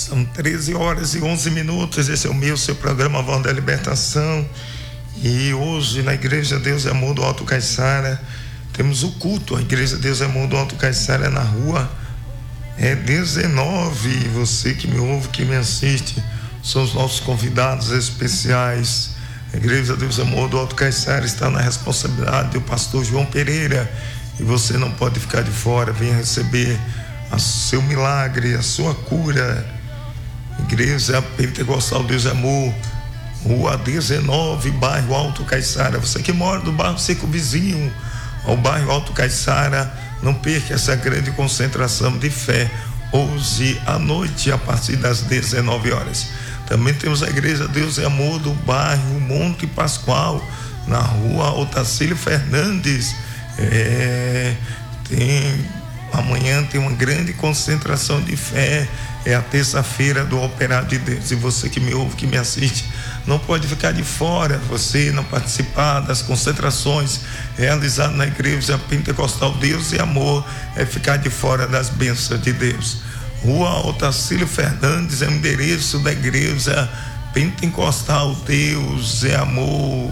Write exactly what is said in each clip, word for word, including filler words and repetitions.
São treze horas e onze minutos. Esse é o meu, seu programa Voz da Libertação. E hoje na Igreja Deus é Amor do Alto Caiçara temos o culto. A Igreja Deus é Amor do Alto Caiçara na rua é dezenove. Você que me ouve, que me assiste, são os nossos convidados especiais. A Igreja Deus é Amor do Alto Caiçara está na responsabilidade do pastor João Pereira, e você não pode ficar de fora. Venha receber o seu milagre, a sua cura. Igreja Pentecostal Deus é Amor, rua dezenove, bairro Alto Caiçara. Você que mora no bairro circunvizinho ao bairro Alto Caiçara, não perca essa grande concentração de fé hoje à noite, a partir das dezenove horas. Também temos a Igreja Deus é Amor do bairro Monte Pascoal, na rua Otacílio Fernandes. É, tem, amanhã tem uma grande concentração de fé. É a terça-feira do Operário de Deus. E você que me ouve, que me assiste, não pode ficar de fora. Você não participar das concentrações realizadas na Igreja Pentecostal Deus e Amor é ficar de fora das bênçãos de Deus. Rua Otacílio Fernandes é o endereço da Igreja Pentecostal Deus é Amor.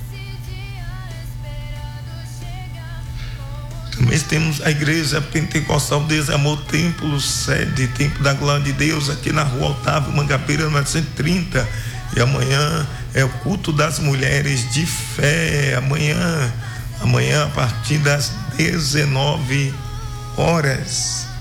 Também temos a Igreja Pentecostal Deus é Amor Templo, sede Templo da Glória de Deus, aqui na rua Otávio Mangabeira novecentos e trinta. E amanhã é o culto das mulheres de fé. Amanhã, amanhã a partir das dezenove horas.